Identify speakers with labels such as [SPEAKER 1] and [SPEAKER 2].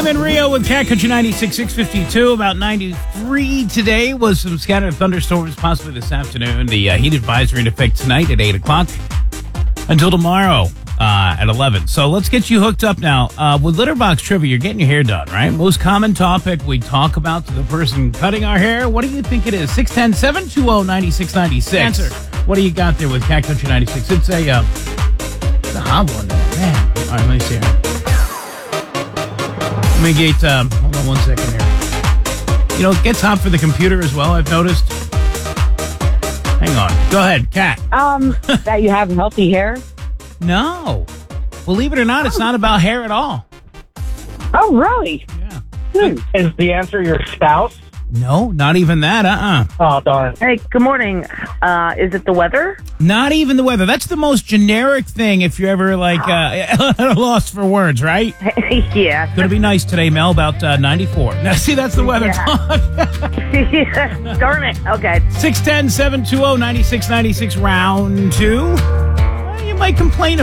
[SPEAKER 1] in Rio with Cat Country 96, 652, about 93 today. Was some scattered thunderstorms possibly this afternoon. The heat advisory in effect tonight at 8 o'clock until tomorrow at 11. So let's get you hooked up now. With Litterbox Trivia, you're getting your hair done, right? Most common topic we talk about to the person cutting our hair. What do you think it is? 610-720-9696. Answer. What do you got there with Cat Country 96? It's a hot one, man. All right, let me see here. Let me get, hold on 1 second here. You know, it gets hot for the computer as well, I've noticed. Hang on. Go ahead, Kat.
[SPEAKER 2] That you have healthy hair?
[SPEAKER 1] No. Believe it or not, it's not about hair at all.
[SPEAKER 2] Oh, really?
[SPEAKER 1] Yeah.
[SPEAKER 3] Is the answer your spouse?
[SPEAKER 1] No, not even that,
[SPEAKER 3] Oh, darn.
[SPEAKER 2] Hey, good morning. Is it the weather?
[SPEAKER 1] Not even the weather. That's the most generic thing if you're ever, like, lost for words, right?
[SPEAKER 2] Yeah.
[SPEAKER 1] Gonna be nice today, Mel, about 94. Now, see, that's the weather talk.
[SPEAKER 2] Yeah. Darn it. Okay.
[SPEAKER 1] 610-720-9696, round two. Well, you might complain